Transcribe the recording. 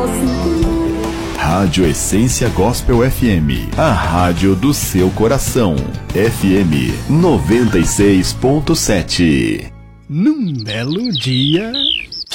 Rádio Essência Gospel FM, a rádio do seu coração. FM 96.7. Num belo dia,